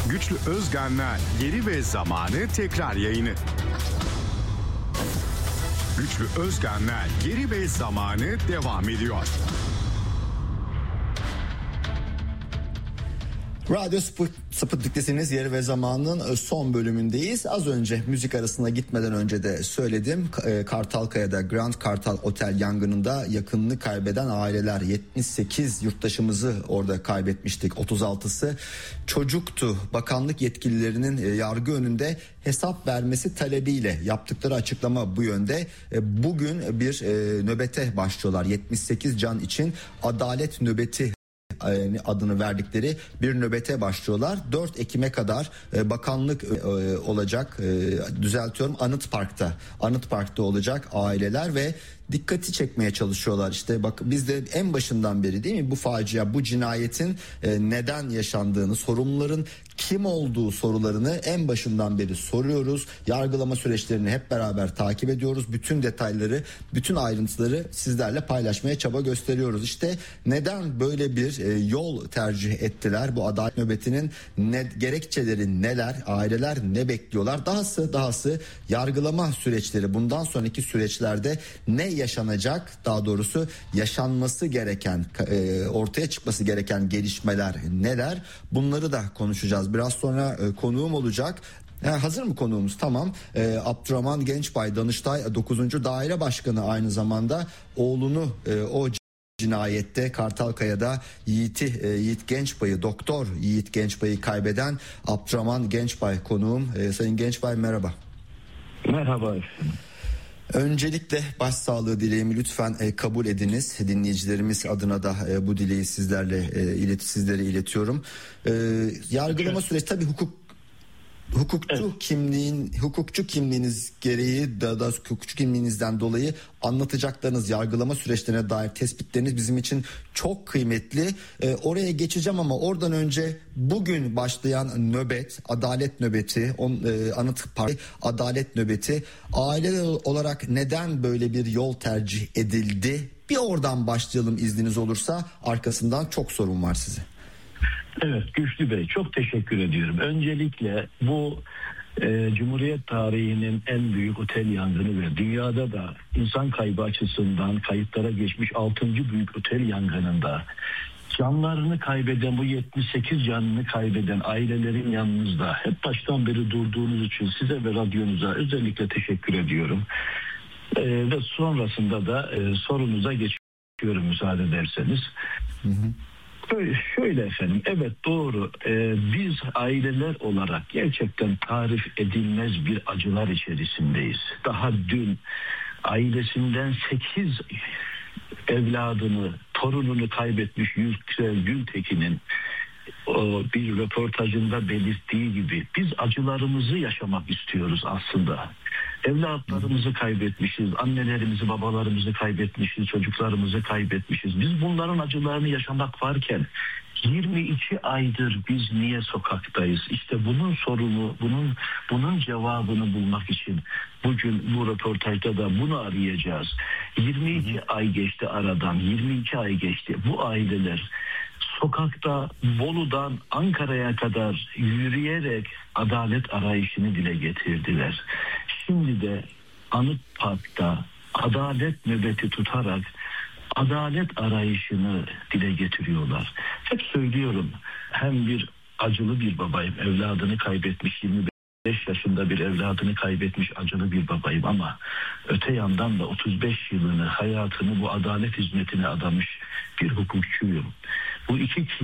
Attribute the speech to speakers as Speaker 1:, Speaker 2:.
Speaker 1: Güçlü Özgan'la Yeri ve Zamanı tekrar yayını. Güçlü Özgan'la Yeri ve Zamanı devam ediyor.
Speaker 2: Radyo Sputnik'tesiniz. Yeri ve Zaman'ın son bölümündeyiz. Az önce müzik arasına gitmeden önce de söyledim. Kartalkaya'da Grand Kartal Otel yangınında yakınını kaybeden aileler, 78 yurttaşımızı orada kaybetmiştik. 36'sı çocuktu. Bakanlık yetkililerinin yargı önünde hesap vermesi talebiyle yaptıkları açıklama bu yönde. Bugün bir nöbete başlıyorlar. 78 can için adalet nöbeti adını verdikleri bir nöbete başlıyorlar. 4 Ekim'e kadar bakanlık olacak, düzeltiyorum, Anıt Park'ta olacak aileler ve dikkati çekmeye çalışıyorlar. İşte bak, biz de en başından beri, değil mi, bu facia, bu cinayetin neden yaşandığını, sorumluların kim olduğu sorularını en başından beri soruyoruz. Yargılama süreçlerini hep beraber takip ediyoruz. Bütün detayları, bütün ayrıntıları sizlerle paylaşmaya çaba gösteriyoruz. İşte neden böyle bir yol tercih ettiler? Bu adalet nöbetinin gerekçeleri neler? Aileler ne bekliyorlar? Dahası yargılama süreçleri, bundan sonraki süreçlerde ne yaşanacak? Daha doğrusu yaşanması gereken, ortaya çıkması gereken gelişmeler neler? Bunları da konuşacağız. Biraz sonra konuğum olacak. Hazır mı konuğumuz? Tamam. Abdurrahman Gençbay, Danıştay 9. Daire Başkanı, aynı zamanda oğlunu o cinayette Kartalkaya'da Yiğit Gençbay'ı, Doktor Yiğit Gençbay'ı kaybeden Abdurrahman Gençbay konuğum. Sayın Gençbay, merhaba.
Speaker 3: Merhaba.
Speaker 2: Öncelikle başsağlığı dileğimi lütfen kabul ediniz. Dinleyicilerimiz adına da bu dileği sizlere iletiyorum. Yargılama süreci tabii hukukçu kimliğiniz gereği, da hukukçu kimliğinizden dolayı anlatacaklarınız, yargılama süreçlerine dair tespitleriniz bizim için çok kıymetli. Oraya geçeceğim ama oradan önce bugün başlayan nöbet, adalet nöbeti, Anıt Park adalet nöbeti, aileler olarak neden böyle bir yol tercih edildi? Bir oradan başlayalım izniniz olursa, arkasından çok sorun var size.
Speaker 3: Evet Güçlü Bey, çok teşekkür ediyorum. Öncelikle bu Cumhuriyet tarihinin en büyük otel yangını ve dünyada da insan kaybı açısından kayıtlara geçmiş 6. büyük otel yangınında canlarını kaybeden, bu 78 canını kaybeden ailelerin yanınızda hep baştan beri durduğunuz için size ve radyonuza özellikle teşekkür ediyorum. Ve sonrasında da sorunuza geçiyorum müsaade ederseniz. Hı hı. Şöyle efendim, evet doğru, biz aileler olarak gerçekten tarif edilmez bir acılar içerisindeyiz. Daha dün ailesinden 8 evladını, torununu kaybetmiş Yüksel Gültekin'in bir röportajında belirttiği gibi biz acılarımızı yaşamak istiyoruz aslında. Evlatlarımızı kaybetmişiz, annelerimizi, babalarımızı kaybetmişiz, çocuklarımızı kaybetmişiz. Biz bunların acılarını yaşamak varken 22 aydır biz niye sokaktayız? İşte bunun sorunu, bunun cevabını bulmak için bugün bu röportajda da bunu arayacağız. 22 ay geçti aradan, 22 ay geçti. Bu aileler sokakta Bolu'dan Ankara'ya kadar yürüyerek adalet arayışını dile getirdiler. Şimdi de Anıt Park'ta adalet nöbeti tutarak adalet arayışını dile getiriyorlar. Hep söylüyorum, hem bir acılı bir babayım, evladını kaybetmiş, 25 yaşında bir evladını kaybetmiş acılı bir babayım, ama öte yandan da 35 yılını, hayatını bu adalet hizmetine adamış bir hukukçuyum. Bu iki